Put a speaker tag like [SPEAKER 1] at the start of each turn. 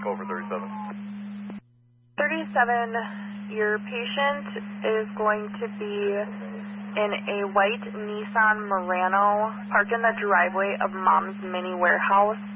[SPEAKER 1] over 37.
[SPEAKER 2] 37, your patient is going to be in a white Nissan Murano parked in the driveway of Mom's Mini Warehouse.